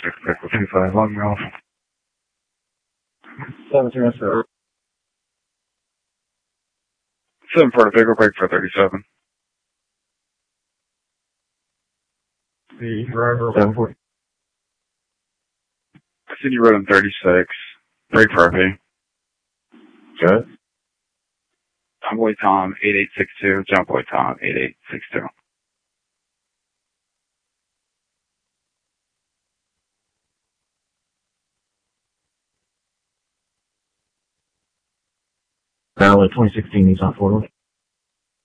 6 Pickle 25, log me off. 17 sir. 7 for the Pickle, break for 37. The driver 740. Continue road on 36, break for RP. Good. John Boy Tom 8862, John Boy Tom 8862. Valley 2016 Nissan forward.